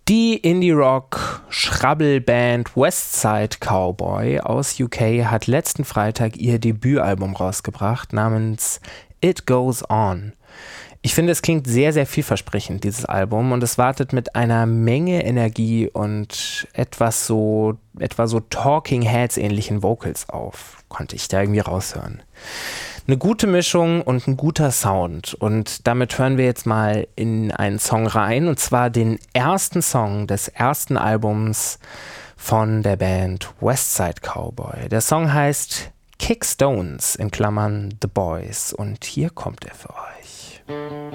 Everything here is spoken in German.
Die Indie-Rock-Schrabbelband Westside Cowboy aus UK hat letzten Freitag ihr Debütalbum rausgebracht namens It Goes On. Ich finde, es klingt sehr, sehr vielversprechend, dieses Album, und es wartet mit einer Menge Energie und etwa so Talking Heads ähnlichen Vocals auf, konnte ich da irgendwie raushören. Eine gute Mischung und ein guter Sound, und damit hören wir jetzt mal in einen Song rein, und zwar den ersten Song des ersten Albums von der Band Westside Cowboy. Der Song heißt Kick Stones in Klammern The Boys, und hier kommt er für euch.